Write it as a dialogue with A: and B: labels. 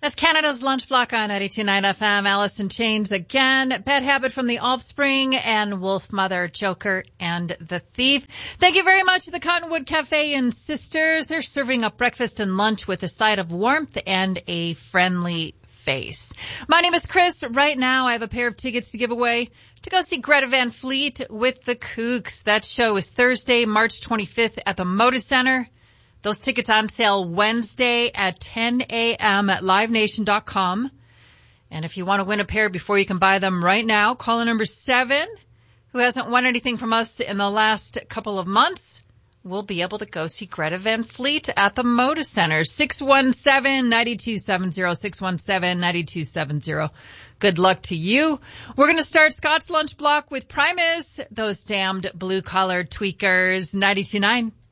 A: That's Canada's Lunch Block on 92.9 FM. Alice in Chains again. Bad Habit from The Offspring and Wolf Mother, Joker and the Thief. Thank you very much to the Cottonwood Cafe and Sisters. They're serving up breakfast and lunch with a side of warmth and a friendly face. My name is Chris. Right now I have a pair of tickets to give away to go see Greta Van Fleet with the Kooks. That show is Thursday, March 25th at the Moda Center. Those tickets on sale Wednesday at 10 a.m. at livenation.com. And if you want to win a pair before you can buy them right now, caller number 7, who hasn't won anything from us in the last couple of months, will be able to go see Greta Van Fleet at the Moda Center. 617-9270, 617-9270. Good luck to you. We're going to start Scott's Lunch Block with Primus, those damned blue-collar tweakers, 92.9.